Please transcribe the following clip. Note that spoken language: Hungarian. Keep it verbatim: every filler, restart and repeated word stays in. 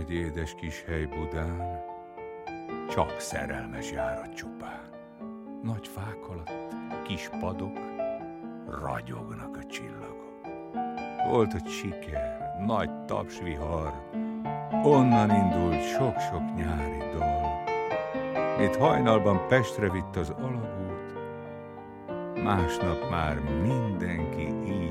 egy édes kis hely Budán, csak szerelmes járat csupán. Nagy fák alatt, kis padok, ragyognak a csillagok. Volt ott siker, nagy tapsvihar, onnan indult sok-sok nyári dal. Itt hajnalban Pestre vitt az alagút, másnap már mindenki így